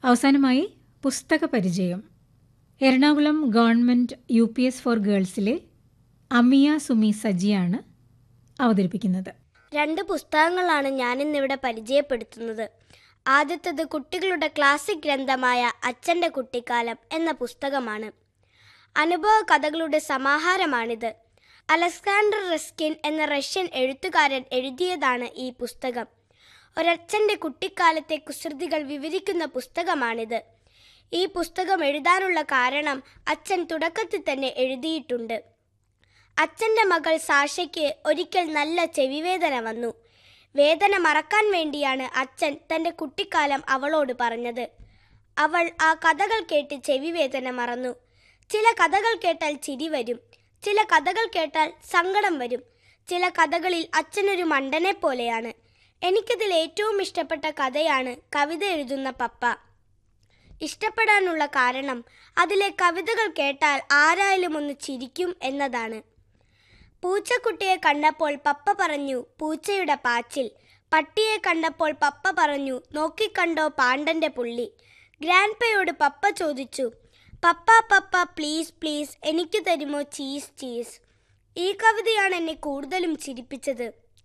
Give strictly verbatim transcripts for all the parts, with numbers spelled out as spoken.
അവസാനമായി പുസ്തക പരിചയം. Ernakulam government U P S four ഗേൾസിലെ Amiya Sumi സജിയാണ് അവതരിപ്പിക്കുന്നത്. രണ്ട് പുസ്തകങ്ങളാണ് ഞാനിന്നിവിടെ പരിചയപ്പെടുത്തുന്നത്. ആദ്യത്തേത് കുട്ടികളുടെ ക്ലാസിക് ഗ്രന്ഥമായ അച്ഛൻ്റെ കുട്ടിക്കാലം എന്ന പുസ്തകമാണ്. അനുഭവ കഥകളുടെ സമാഹാരമാണിത്. അലക്സാണ്ടർ റസ്കിൻ എന്ന റഷ്യൻ എഴുത്തുകാരൻ എഴുതിയതാണ് ഈ പുസ്തകം. ഒരച്ഛൻ്റെ കുട്ടിക്കാലത്തെ കുസൃതികൾ വിവരിക്കുന്ന പുസ്തകമാണിത്. ഈ പുസ്തകം എഴുതാനുള്ള കാരണം അച്ഛൻ തുടക്കത്തിൽ തന്നെ എഴുതിയിട്ടുണ്ട്. അച്ഛൻ്റെ മകൾ സാഷയ്ക്ക് ഒരിക്കൽ നല്ല ചെവിവേദന വന്നു. വേദന മറക്കാൻ വേണ്ടിയാണ് അച്ഛൻ തൻ്റെ കുട്ടിക്കാലം അവളോട് പറഞ്ഞത്. അവൾ ആ കഥകൾ കേട്ട് ചെവിവേദന മറന്നു. ചില കഥകൾ കേട്ടാൽ ചിരി വരും, ചില കഥകൾ കേട്ടാൽ സങ്കടം വരും. ചില കഥകളിൽ അച്ഛനൊരു മണ്ടനെ പോലെയാണ്. എനിക്കതിൽ ഏറ്റവും ഇഷ്ടപ്പെട്ട കഥയാണ് കവിത എഴുതുന്ന പപ്പ. ഇഷ്ടപ്പെടാനുള്ള കാരണം അതിലെ കവിതകൾ കേട്ടാൽ ആരായാലും ഒന്ന് ചിരിക്കും എന്നതാണ്. പൂച്ചക്കുട്ടിയെ കണ്ടപ്പോൾ പപ്പ പറഞ്ഞു പൂച്ചയുടെ പാച്ചിൽ. പട്ടിയെ കണ്ടപ്പോൾ പപ്പ പറഞ്ഞു നോക്കിക്കണ്ടോ പാണ്ടൻ്റെ പുള്ളി. ഗ്രാൻഡ്പയോട് പപ്പ ചോദിച്ചു, പപ്പ പപ്പ പ്ലീസ് പ്ലീസ് എനിക്ക് തരുമോ ചീസ് ചീസ്. ഈ കവിതയാണ് എന്നെ കൂടുതലും ചിരിപ്പിച്ചത്.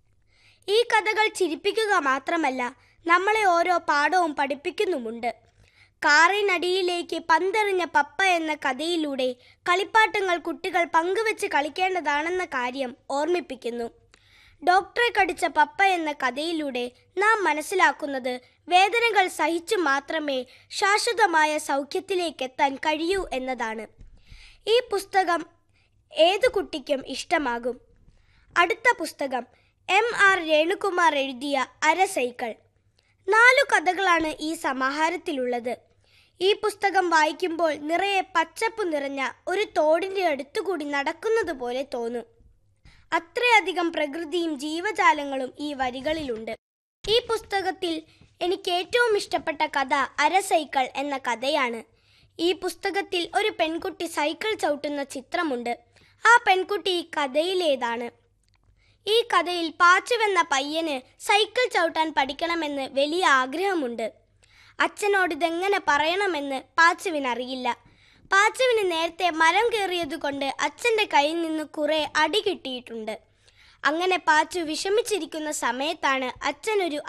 ഈ കഥകൾ ചിരിപ്പിക്കുക മാത്രമല്ല, നമ്മളെ ഓരോ പാഠവും പഠിപ്പിക്കുന്നുമുണ്ട്. കാറിനടിയിലേക്ക് പന്തെറിഞ്ഞ പപ്പ എന്ന കഥയിലൂടെ കളിപ്പാട്ടങ്ങൾ കുട്ടികൾ പങ്കുവെച്ച് കളിക്കേണ്ടതാണെന്ന കാര്യം ഓർമ്മിപ്പിക്കുന്നു. ഡോക്ടറെ കടിച്ച പപ്പ എന്ന കഥയിലൂടെ നാം മനസ്സിലാക്കുന്നത് വേദനകൾ സഹിച്ചു മാത്രമേ ശാശ്വതമായ സൗഖ്യത്തിലേക്കെത്താൻ കഴിയൂ എന്നതാണ്. ഈ പുസ്തകം ഏതു കുട്ടിക്കും ഇഷ്ടമാകും. അടുത്ത പുസ്തകം എം ആർ രേണുകുമാർ എഴുതിയ അര സൈക്കിൾ. നാലു കഥകളാണ് ഈ സമാഹാരത്തിലുള്ളത്. ഈ പുസ്തകം വായിക്കുമ്പോൾ നിറയെ പച്ചപ്പ് നിറഞ്ഞ ഒരു തോടിൻ്റെ അടുത്തുകൂടി നടക്കുന്നത് പോലെ തോന്നും. അത്രയധികം പ്രകൃതിയും ജീവജാലങ്ങളും ഈ വരികളിലുണ്ട്. ഈ പുസ്തകത്തിൽ എനിക്ക് ഏറ്റവും ഇഷ്ടപ്പെട്ട കഥ അര സൈക്കിൾ എന്ന കഥയാണ്. ഈ പുസ്തകത്തിൽ ഒരു പെൺകുട്ടി സൈക്കിൾ ചവിട്ടുന്ന ചിത്രമുണ്ട്. ആ പെൺകുട്ടി ഈ കഥയിലേതാണ്. ഈ കഥയിൽ പാച്ചുവെന്ന പയ്യന് സൈക്കിൾ ചവിട്ടാൻ പഠിക്കണമെന്ന് വലിയ ആഗ്രഹമുണ്ട്. അച്ഛനോട് ഇതെങ്ങനെ പറയണമെന്ന് പാച്ചുവിനറിയില്ല. പാച്ചുവിന് നേരത്തെ മരം കയറിയതുകൊണ്ട് അച്ഛൻ്റെ കയ്യിൽ നിന്ന് കുറേ അടി കിട്ടിയിട്ടുണ്ട്. അങ്ങനെ പാച്ചു വിഷമിച്ചിരിക്കുന്ന സമയത്താണ് അച്ഛനൊരു